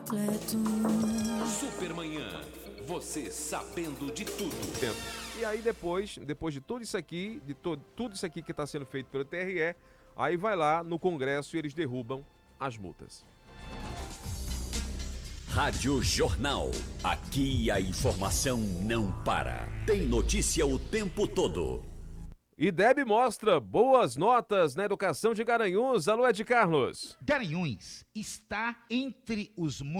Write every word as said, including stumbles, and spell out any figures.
Supermanhã, você sabendo de tudo. E aí depois, depois de tudo isso aqui, de to, tudo isso aqui que está sendo feito pelo T R E, aí vai lá no Congresso e eles derrubam as multas. Rádio Jornal. Aqui a informação não para. Tem notícia o tempo todo. IDEB mostra boas notas na educação de Garanhuns. Alô, Ed Carlos. Garanhuns está entre os municípios